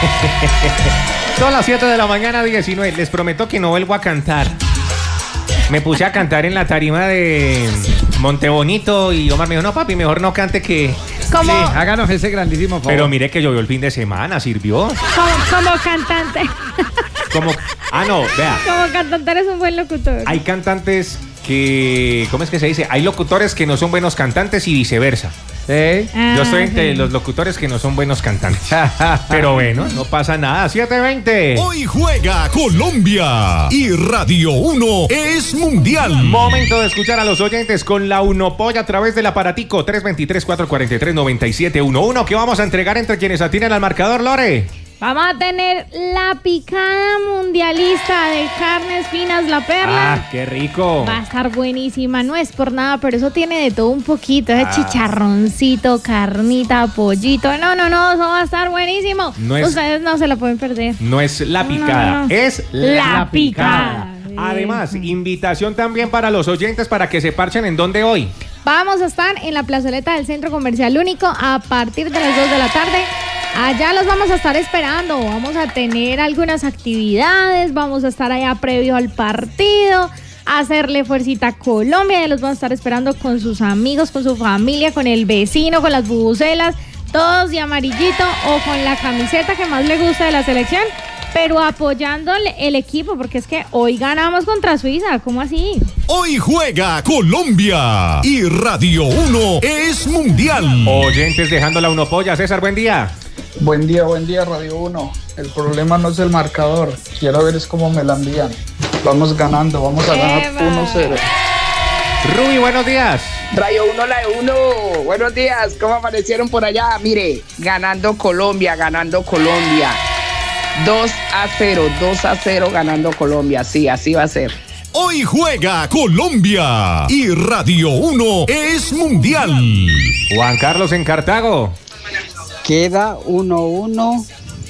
Son las 7 de la mañana, 19. Les prometo que no vuelvo a cantar. Me puse a cantar en la tarima de Montebonito y Omar me dijo, no papi, mejor no cante que... Como, Sí, háganos ese grandísimo favor. Pero mire que llovió el fin de semana, sirvió. como cantante. Como... Ah, no, vea. Como cantante eres un buen locutor. Hay cantantes que... ¿Cómo es que se dice? Hay locutores que no son buenos cantantes y viceversa. Sí. Yo estoy entre Sí. los locutores que no son buenos cantantes. Pero bueno, no pasa nada. 7:20. Hoy juega Colombia y Radio 1 es mundial. Momento de escuchar a los oyentes con la Unopolla a través del aparatico 323-443-9711 que vamos a entregar entre quienes atinen al marcador, Lore. Vamos a tener la picada mundialista de carnes finas, la perla. Ah, qué rico. Va a estar buenísima, no es por nada, pero eso tiene de todo un poquito, ese chicharroncito, carnita, pollito. No, eso va a estar buenísimo. No es- Ustedes no se lo pueden perder. No es la picada, No. es La picada. Además, invitación también para los oyentes para que se parchen en dónde hoy. Vamos a estar en la plazoleta del Centro Comercial Único a partir de las 2 de la tarde. Allá los vamos a estar esperando. Vamos a tener algunas actividades. Vamos a estar allá previo al partido. A hacerle fuercita a Colombia. Ya los vamos a estar esperando con sus amigos, con su familia, con el vecino, con las bubucelas. Todos de amarillito o con la camiseta que más le gusta de la selección. Pero apoyándole el equipo, porque es que hoy ganamos contra Suiza. ¿Cómo así? Hoy juega Colombia y Radio 1 es mundial. Oyentes dejando la Unopolla. César, buen día. Buen día, Radio 1. El problema no es el marcador. Quiero ver es cómo me la envían. Vamos ganando, vamos a ganar Eva. 1-0. Ruby, buenos días. Radio 1, la de 1. Buenos días, ¿cómo aparecieron por allá? Mire, ganando Colombia. 2-0 ganando Colombia. Sí, así va a ser. Hoy juega Colombia y Radio 1 es mundial. Juan Carlos en Cartago. Queda 1-1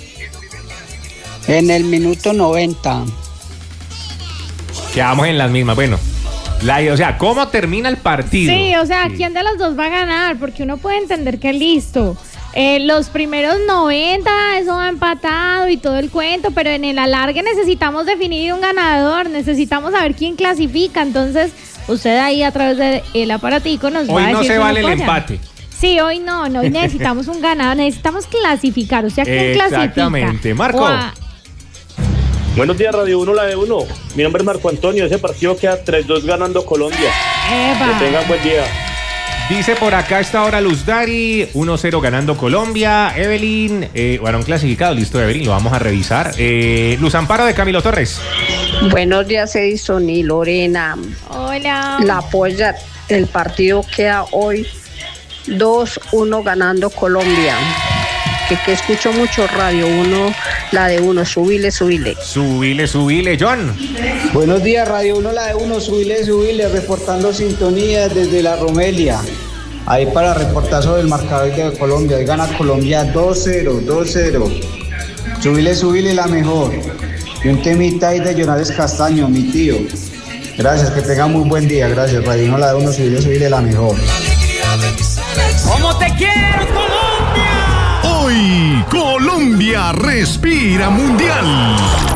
en el minuto 90. Quedamos en las mismas. Bueno, o sea, ¿cómo termina el partido? Sí, o sea, Sí. ¿quién de los dos va a ganar? Porque uno puede entender que listo. Los primeros 90, eso va empatado y todo el cuento, pero en el alargue necesitamos definir un ganador, necesitamos saber quién clasifica. Entonces, usted ahí a través del aparatico nos va a Hoy decir no se su vale el apoya. empate. Sí, hoy no, hoy necesitamos un ganador, necesitamos clasificar. O sea, ¿quién clasifica? Exactamente. Marco. O a- Buenos días, Radio 1, la de 1. Mi nombre es Marco Antonio. Ese partido queda 3-2 ganando Colombia. Eva. Que tengan buen día. Dice por acá esta hora Luz Dari, 1-0 ganando Colombia. Evelyn, varón clasificado, listo Evelyn, lo vamos a revisar. Luz Amparo de Camilo Torres. Buenos días, Edison y Lorena. Hola. La apoya, el partido queda hoy 2-1 ganando Colombia. Que escucho mucho Radio 1, la de 1, subile. Subile, John. Buenos días, Radio 1, la de 1, subile, reportando sintonía desde la Romelia. Ahí para reportar sobre el marcador de Colombia. Hoy gana Colombia 2-0. Subile, la mejor. Y un temita ahí de Jonales Castaño, mi tío. Gracias, que tengan muy buen día. Gracias, Radio 1, la de 1, subile, la mejor. ¡Cómo te quiero, Colombia! Hoy Colombia respira mundial.